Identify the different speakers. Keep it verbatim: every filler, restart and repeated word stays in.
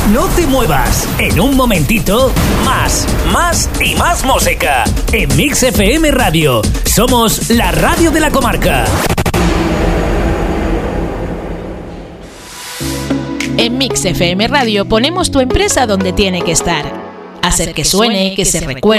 Speaker 1: No te muevas. En un momentito, más, más y más música. En Mix F M Radio. Somos la radio de la comarca.
Speaker 2: En Mix F M Radio ponemos tu empresa donde tiene que estar. Hacer que suene, que se recuerde.